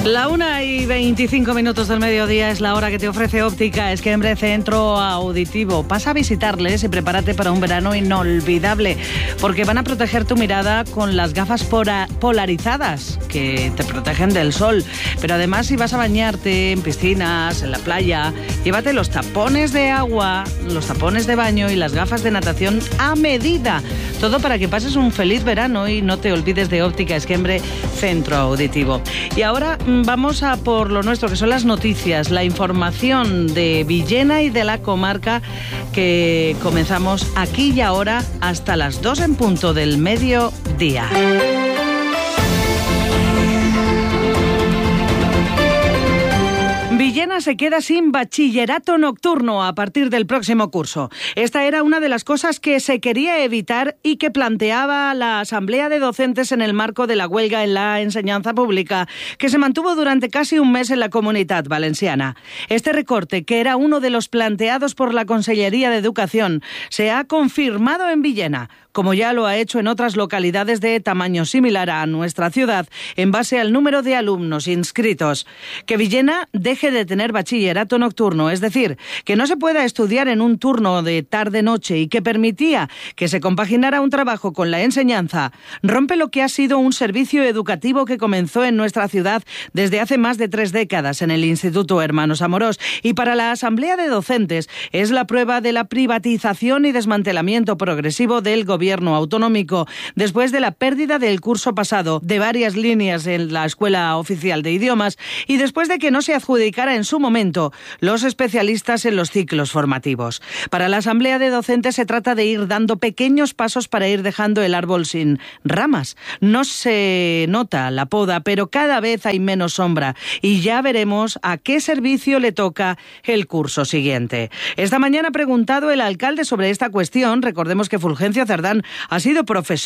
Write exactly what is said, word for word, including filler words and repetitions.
La una y veinticinco minutos del mediodía es la hora que te ofrece Óptica Esquembre Centro Auditivo. Pasa a visitarles y prepárate para un verano inolvidable, porque van a proteger tu mirada con las gafas polarizadas que te protegen del sol. Pero además, si vas a bañarte en piscinas, en la playa, llévate los tapones de agua, los tapones de baño y las gafas de natación a medida. Todo para que pases un feliz verano y no te olvides de Óptica Esquembre Centro Auditivo. Y ahora vamos a por lo nuestro, que son las noticias, la información de Villena y de la comarca, que comenzamos aquí y ahora hasta las dos en punto del mediodía. Villena se queda sin bachillerato nocturno a partir del próximo curso. Esta era una de las cosas que se quería evitar y que planteaba la Asamblea de Docentes en el marco de la huelga en la enseñanza pública, que se mantuvo durante casi un mes en la Comunitat Valenciana. Este recorte, que era uno de los planteados por la Consellería de Educación, se ha confirmado en Villena, como ya lo ha hecho en otras localidades de tamaño similar a nuestra ciudad, en base al número de alumnos inscritos. Que Villena deje de tener bachillerato nocturno, es decir, que no se pueda estudiar en un turno de tarde-noche y que permitía que se compaginara un trabajo con la enseñanza, rompe lo que ha sido un servicio educativo que comenzó en nuestra ciudad desde hace más de tres décadas en el Instituto Hermanos Amorós, y para la Asamblea de Docentes es la prueba de la privatización y desmantelamiento progresivo del gobierno autonómico, después de la pérdida del curso pasado de varias líneas en la Escuela Oficial de Idiomas y después de que no se adjudicara en su momento los especialistas en los ciclos formativos. Para la Asamblea de Docentes se trata de ir dando pequeños pasos para ir dejando el árbol sin ramas. No se nota la poda, pero cada vez hay menos sombra y ya veremos a qué servicio le toca el curso siguiente. Esta mañana ha preguntado el alcalde sobre esta cuestión. Recordemos que Fulgencio Cerdán ha sido profesor